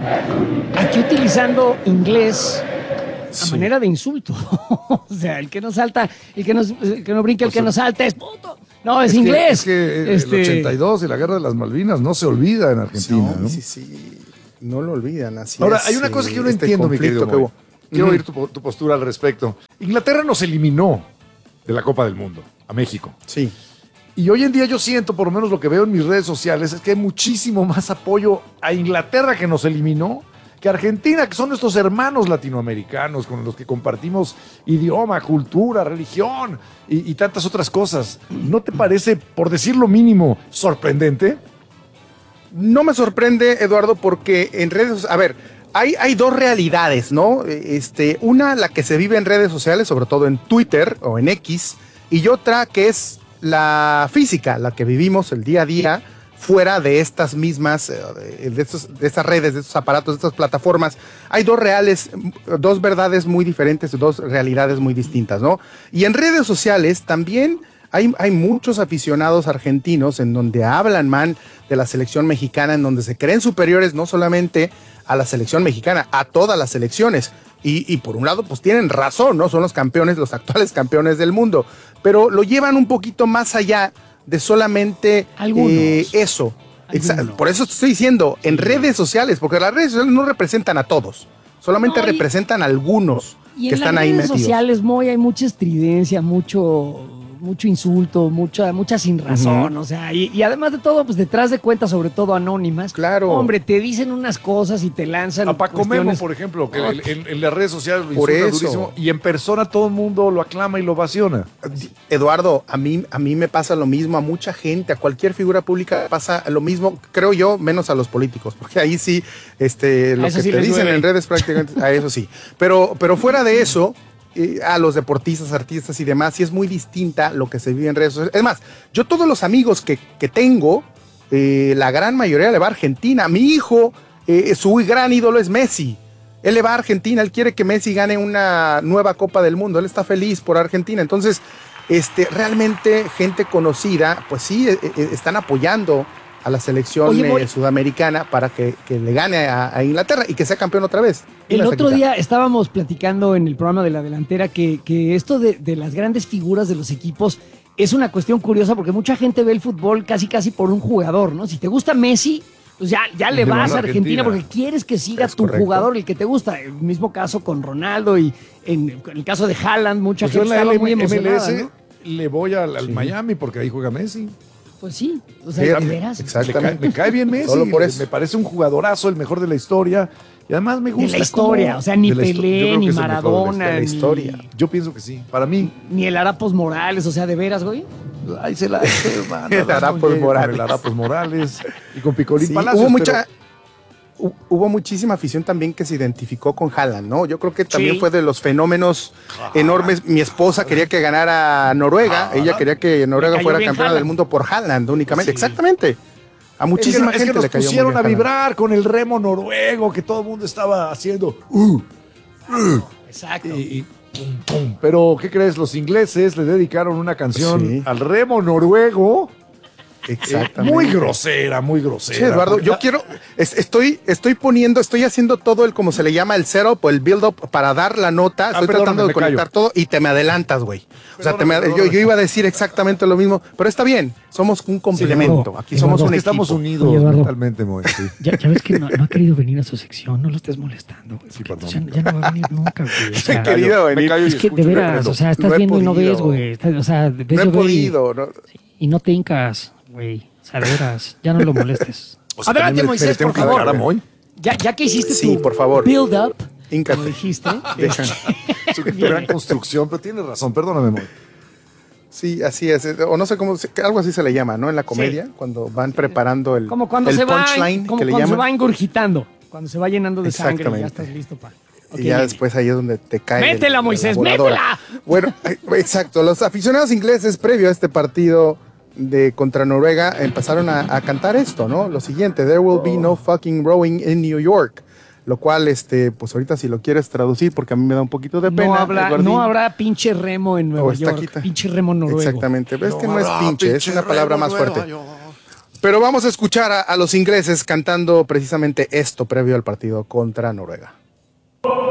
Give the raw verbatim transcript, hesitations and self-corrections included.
aquí utilizando inglés a Sí. manera de insulto. O sea, el que no salta, el que no, el que no brinca, el O que sea, no salta es puto. No, es, Es que- inglés. es que Este, el ochenta y dos y la guerra de las Malvinas no se olvida en Argentina, No, ¿no? sí, sí, no lo olvidan, así Ahora, es, hay una cosa que yo no este entiendo, mi conflicto querido que Moy. hubo. Quiero Ujú. oír tu, tu postura al respecto. Inglaterra nos eliminó de la Copa del Mundo a México. Sí. Y hoy en día yo siento, por lo menos lo que veo en mis redes sociales, es que hay muchísimo más apoyo a Inglaterra, que nos eliminó, que a Argentina, que son nuestros hermanos latinoamericanos con los que compartimos idioma, cultura, religión y, y tantas otras cosas. ¿No te parece, por decir lo mínimo, sorprendente? No me sorprende, Eduardo, porque en redes, a ver, hay, hay dos realidades, ¿no? Este, una, la que se vive en redes sociales, sobre todo en Twitter o en X, y otra que es la física, la que vivimos el día a día fuera de estas mismas, eh, de, estos, de estas redes, de estos aparatos, de estas plataformas. Hay dos reales, dos verdades muy diferentes, dos realidades muy distintas, ¿no? Y en redes sociales también hay, hay muchos aficionados argentinos en donde hablan mal de la selección mexicana, en donde se creen superiores no solamente a la selección mexicana, a todas las selecciones. Y, y por un lado, pues tienen razón, ¿no? Son los campeones, los actuales campeones del mundo. Pero lo llevan un poquito más allá de solamente eh, eso. Algunos. Por eso te estoy diciendo, en sí. redes sociales, porque las redes sociales no representan a todos, solamente no, y, representan a algunos y que están ahí metidos. En las redes sociales, Moy, hay mucha estridencia, mucho... mucho insulto, mucha, mucha sin razón, uh-huh. o sea, y, y además de todo, pues detrás de cuentas, sobre todo anónimas, claro. Hombre, te dicen unas cosas y te lanzan a Paco Memo, por ejemplo, que oh, en, en las redes sociales lo por insulta eso. durísimo, y en persona todo el mundo lo aclama y lo ovaciona. Eduardo, a mí, a mí me pasa lo mismo, a mucha gente, a cualquier figura pública pasa lo mismo, creo yo, menos a los políticos, porque ahí sí, este, lo que sí te dicen duele. en redes prácticamente, a eso sí, pero, pero fuera de eso, a los deportistas, artistas y demás, sí es muy distinta lo que se vive en redes sociales. Es más, yo todos los amigos que, que tengo, eh, la gran mayoría le va a Argentina. Mi hijo, eh, su gran ídolo es Messi. Él le va a Argentina, él quiere que Messi gane una nueva Copa del Mundo, él está feliz por Argentina. Entonces, este, realmente gente conocida, pues sí, eh, eh, están apoyando a la selección Oye, voy... eh, sudamericana para que, que le gane a, a Inglaterra y que sea campeón otra vez. El otro día estábamos platicando en el programa de La Delantera que, que esto de, de las grandes figuras de los equipos es una cuestión curiosa porque mucha gente ve el fútbol casi casi por un jugador, ¿no? Si te gusta Messi, pues ya, ya le vas a Argentina, Argentina porque quieres que siga es tu correcto. jugador, el que te gusta. El mismo caso con Ronaldo y en, en el caso de Haaland, mucha pues gente estaba muy emocionada, M L S, ¿no? Le voy al, al sí. Miami porque ahí juega Messi. Pues sí, o sea, sí, de veras. Exactamente. Me cae, me cae bien Messi. Solo por eso. Me parece un jugadorazo, el mejor de la historia. Y además me gusta. De la historia, cómo, o sea, ni Pelé, ni Maradona. De la historia. Ni, yo pienso que sí, para mí. Ni el Arapos Morales, o sea, de veras, güey. Ahí se la hermano, el Arapos Morales. El Arapos Morales. Y con Picolín sí, Palacios. Hubo mucha. Pero... Hubo muchísima afición también que se identificó con Haaland, ¿no? Yo creo que también sí. fue de los fenómenos ah, enormes. Mi esposa quería que ganara Noruega, ah, ella quería que Noruega fuera campeona Haaland. del mundo por Haaland únicamente. Sí. Exactamente. A muchísima es que, gente es que nos le cayó pusieron muy a bien vibrar con el remo noruego que todo el mundo estaba haciendo. Uh, uh, Exacto. Y, y pum, pum. Pero, ¿qué crees? Los ingleses le dedicaron una canción sí. al remo noruego. Exactamente. Muy grosera, muy grosera. Sí, Eduardo, yo quiero, es, estoy, estoy poniendo, estoy haciendo todo el, como se le llama, el setup o el build-up para dar la nota. Estoy ah, tratando de conectar callo. todo y te me adelantas, güey. O sea, te me, yo, yo iba a decir exactamente lo mismo, pero está bien, somos un complemento. Sí, Aquí Eduardo, somos un equipo. Estamos unidos Oye, mentalmente, Moy. Sí. Ya, ya ves que no, no ha querido venir a su sección, no lo estés molestando. Sí, perdón. Ya, ya no va a venir nunca, güey. O sea, he querido venir. Es que de veras, o sea, estás no viendo y no ves, güey. O sea, ves no he podido. No. Y no te hincas, güey. O sea, de veras, ya no lo molestes. O sea, adelante, Moisés, por favor. A ya, ya que hiciste sí, tu por favor. build up, Íncate. como dijiste. Su gran construcción, pero tienes razón, perdóname, Moy. Sí, así es. O no sé cómo, algo así se le llama, ¿no? En la comedia, sí. cuando van preparando el, como cuando el se va, punchline como que le cuando llaman. se va engurgitando, cuando se va llenando de sangre y ya estás listo para... Okay, y ya después ahí es donde te cae. ¡Métela, el, Moisés, métela! Bueno, exacto. Los aficionados ingleses, previo a este partido de contra Noruega, empezaron a, a cantar esto, ¿no? Lo siguiente: There will be no fucking rowing in New York. Lo cual, este, pues ahorita si lo quieres traducir, porque a mí me da un poquito de pena. No habrá, no habrá pinche remo en Nueva York. Quita. Pinche remo noruego. Exactamente. Ves no que no es pinche, es una palabra más fuerte. Yo. Pero vamos a escuchar a, a los ingleses cantando precisamente esto previo al partido contra Noruega.